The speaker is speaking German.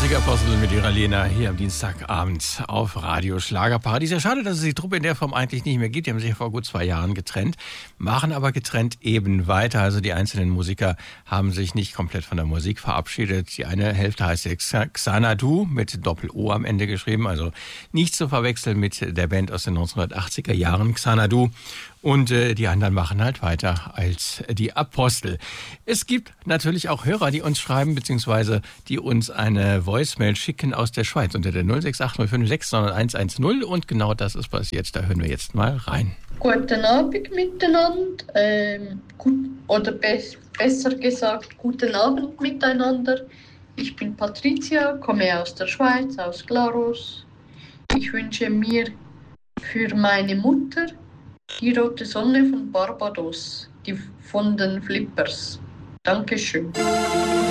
Musikapostel mit ihrer Lena hier am Dienstagabend auf Radio Schlagerparadies. Ja, schade, dass es die Truppe in der Form eigentlich nicht mehr gibt. Die haben sich ja vor gut 2 Jahren getrennt, machen aber getrennt eben weiter. Also die einzelnen Musiker haben sich nicht komplett von der Musik verabschiedet. Die eine Hälfte heißt jetzt Xanadu mit Doppel-O am Ende geschrieben. Also nicht zu verwechseln mit der Band aus den 1980er Jahren Xanadu. Und die anderen machen halt weiter als die Apostel. Es gibt natürlich auch Hörer, die uns schreiben, beziehungsweise die uns eine Voicemail schicken aus der Schweiz unter der 06805699110. Und genau das ist passiert. Da hören wir jetzt mal rein. Guten Abend miteinander. Besser gesagt, guten Abend miteinander. Ich bin Patricia, komme aus der Schweiz, aus Glarus. Ich wünsche mir für meine Mutter die rote Sonne von Barbados, die von den Flippers. Dankeschön.